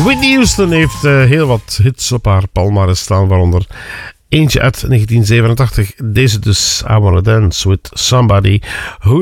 Whitney Houston heeft heel wat hits op haar palmarès staan, waaronder eentje uit 1987. Deze dus, I Wanna Dance With Somebody Who